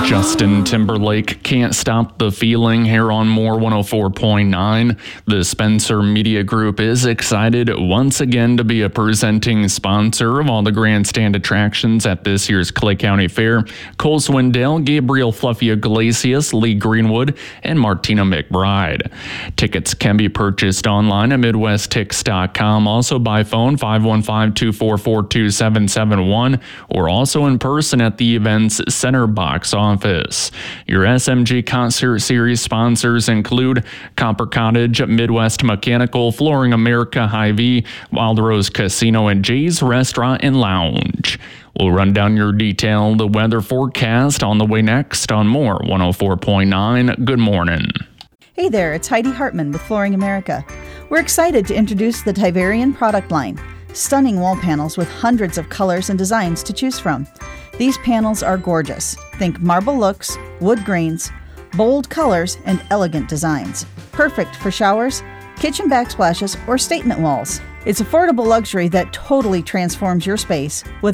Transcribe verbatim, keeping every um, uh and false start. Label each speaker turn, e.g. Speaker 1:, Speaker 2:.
Speaker 1: Justin Timberlake, Can't Stop the Feeling here on More one oh four point nine. The Spencer Media Group is excited once again to be a presenting sponsor of all the grandstand attractions at this year's Clay County Fair. Cole Swindell, Gabriel Fluffy Iglesias, Lee Greenwood, and Martina McBride. Tickets can be purchased online at midwest tix dot com, also by phone five one five, two four four, two seven seven one, or also in person at the event's center box office. Your S M G Concert Series sponsors include Copper Cottage, Midwest Mechanical, Flooring America, Hy-Vee, Wild Rose Casino, and Jay's Restaurant and Lounge. We'll run down your detailed weather forecast on the way next on More one oh four point nine. Good morning.
Speaker 2: Hey there, it's Heidi Hartman with Flooring America. We're excited to introduce the Tiverian product line. Stunning wall panels with hundreds of colors and designs to choose from. These panels are gorgeous. Think marble looks, wood grains, bold colors, and elegant designs. Perfect for showers, kitchen backsplashes, or statement walls. It's affordable luxury that totally transforms your space with